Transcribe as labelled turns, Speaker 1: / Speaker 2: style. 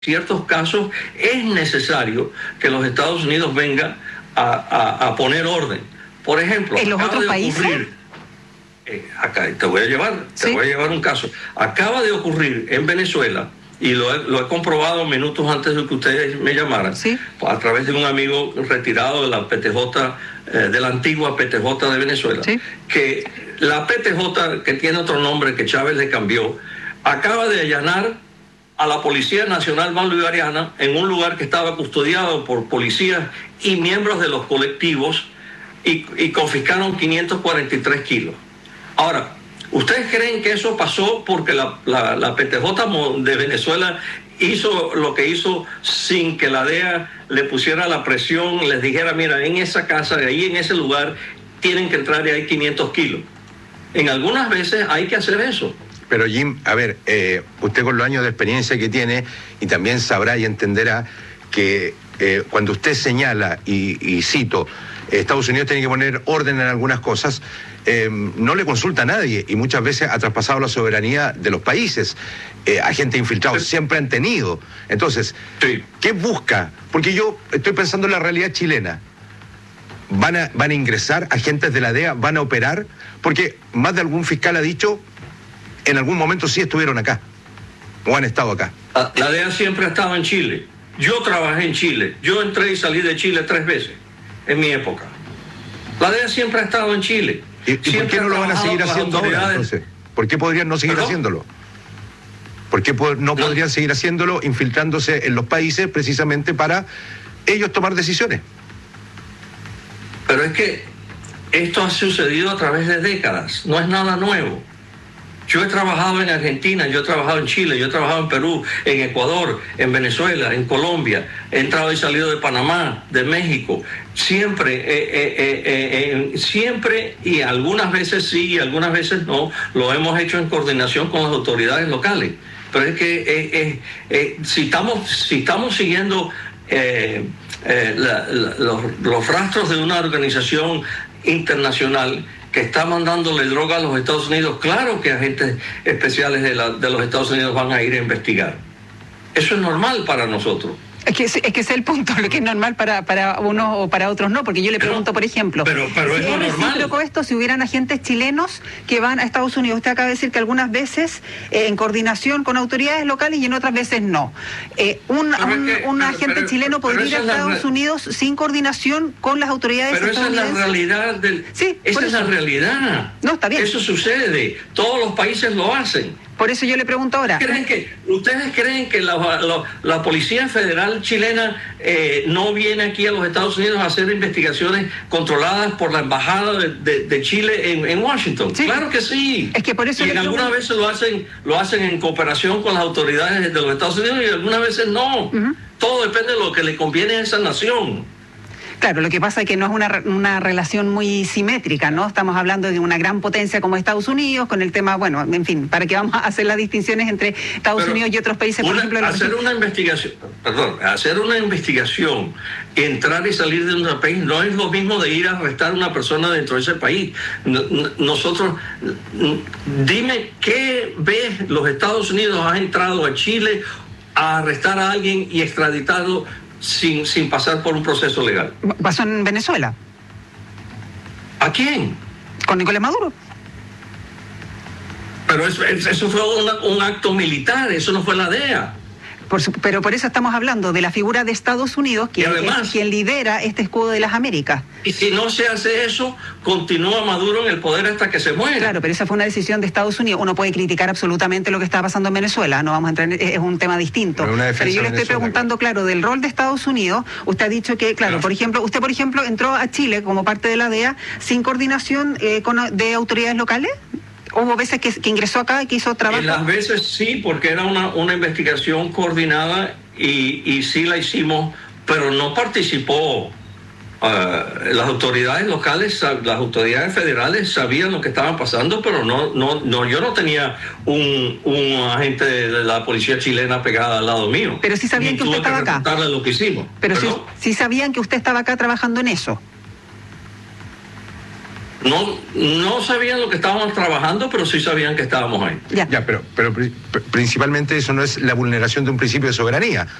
Speaker 1: ciertos casos es necesario que los Estados Unidos vengan a poner orden. Por ejemplo,
Speaker 2: ¿en los otros países?
Speaker 1: Acá te voy a llevar un caso. Acaba de ocurrir en Venezuela, y lo he comprobado minutos antes de que ustedes me llamaran,
Speaker 2: ¿sí?,
Speaker 1: a través de un amigo retirado de la PTJ, de la antigua PTJ de Venezuela, ¿sí?, que la PTJ, que tiene otro nombre que Chávez le cambió, acaba de allanar a la Policía Nacional Bolivariana en un lugar que estaba custodiado por policías y miembros de los colectivos, y confiscaron 543 kilos. Ahora, ¿ustedes creen que eso pasó porque la PTJ de Venezuela hizo lo que hizo sin que la DEA le pusiera la presión, les dijera, mira, en esa casa, ahí en ese lugar, tienen que entrar y hay 500 kilos? En algunas veces hay que hacer eso.
Speaker 3: Pero Jim, a ver, usted con los años de experiencia que tiene, y también sabrá y entenderá que cuando usted señala, y cito, Estados Unidos tiene que poner orden en algunas cosas, no le consulta a nadie, y muchas veces ha traspasado la soberanía de los países. Agentes infiltrados siempre han tenido. Entonces,
Speaker 1: sí,
Speaker 3: ¿qué busca? Porque yo estoy pensando en la realidad chilena. ¿Van a ingresar agentes de la DEA? ¿Van a operar? Porque más de algún fiscal ha dicho, en algún momento sí estuvieron acá, o han estado acá.
Speaker 1: La DEA siempre ha estado en Chile. Yo trabajé en Chile. Yo entré y salí de Chile 3 veces en mi época. La DEA siempre ha estado en Chile.
Speaker 3: ¿Y por qué no lo van a seguir haciendo ahora, entonces? ¿Por qué podrían no seguir haciéndolo? ¿Por qué no podrían seguir haciéndolo, infiltrándose en los países precisamente para ellos tomar decisiones?
Speaker 1: Pero es que esto ha sucedido a través de décadas, no es nada nuevo. Yo he trabajado en Argentina, yo he trabajado en Chile, yo he trabajado en Perú, en Ecuador, en Venezuela, en Colombia, he entrado y salido de Panamá, de México, siempre, y algunas veces sí y algunas veces no, lo hemos hecho en coordinación con las autoridades locales. Pero es que si estamos siguiendo los rastros de una organización internacional que está mandándole droga a los Estados Unidos, claro que agentes especiales de los Estados Unidos van a ir a investigar. Eso es normal para nosotros.
Speaker 2: Es que ese es el punto, lo que es normal para unos o para otros no, porque yo le pregunto, por ejemplo,
Speaker 1: pero
Speaker 2: si
Speaker 1: es
Speaker 2: recíproco esto, si hubieran agentes chilenos que van a Estados Unidos. Usted acaba de decir que algunas veces en coordinación con autoridades locales y en otras veces no. Un agente chileno podría ir a Estados Unidos sin coordinación con las autoridades estadounidenses.
Speaker 1: Pero esa es la realidad esa es la realidad.
Speaker 2: No, está bien.
Speaker 1: Eso sucede, todos los países lo hacen.
Speaker 2: Por eso yo le pregunto ahora.
Speaker 1: ¿Ustedes creen que la Policía Federal chilena no viene aquí a los Estados Unidos a hacer investigaciones controladas por la Embajada de Chile en Washington?
Speaker 2: Sí.
Speaker 1: Claro que sí.
Speaker 2: Es que por eso
Speaker 1: y algunas veces lo hacen en cooperación con las autoridades de los Estados Unidos y algunas veces no. Uh-huh. Todo depende de lo que le conviene a esa nación.
Speaker 2: Claro, lo que pasa es que no es una relación muy simétrica, ¿no? Estamos hablando de una gran potencia como Estados Unidos, con el tema, bueno, en fin, ¿para qué vamos a hacer las distinciones entre Estados Unidos y otros países? Por ejemplo,
Speaker 1: hacer una investigación, entrar y salir de un país, no es lo mismo de ir a arrestar a una persona dentro de ese país. Nosotros, dime qué vez los Estados Unidos han entrado a Chile a arrestar a alguien y extraditarlo sin pasar por un proceso legal.
Speaker 2: ¿Pasó en Venezuela?
Speaker 1: ¿A quién?
Speaker 2: Con Nicolás Maduro.
Speaker 1: Pero eso fue un acto militar, eso no fue la DEA.
Speaker 2: Pero por eso estamos hablando de la figura de Estados Unidos, que es quien lidera este escudo de las Américas.
Speaker 1: Y si no se hace eso, continúa Maduro en el poder hasta que se muera.
Speaker 2: Claro, pero esa fue una decisión de Estados Unidos. Uno puede criticar absolutamente lo que está pasando en Venezuela, no vamos a entrar es un tema distinto. Pero yo le estoy preguntando, claro, del rol de Estados Unidos. Usted ha dicho que, claro, usted, por ejemplo, entró a Chile como parte de la DEA sin coordinación de autoridades locales. ¿Hubo veces que ingresó acá y que hizo trabajo?
Speaker 1: En las veces sí, porque era una investigación coordinada y sí la hicimos, pero no participó. Las autoridades locales, las autoridades federales sabían lo que estaba pasando, pero yo no tenía un agente de la policía chilena pegada al lado mío.
Speaker 2: Pero sí sabían que usted estaba acá.
Speaker 1: Lo que hicimos.
Speaker 2: Pero sí sabían que usted estaba acá trabajando en eso.
Speaker 1: No sabían lo que estábamos trabajando, pero sí sabían que estábamos ahí.
Speaker 3: Pero principalmente eso no es la vulneración de un principio de soberanía.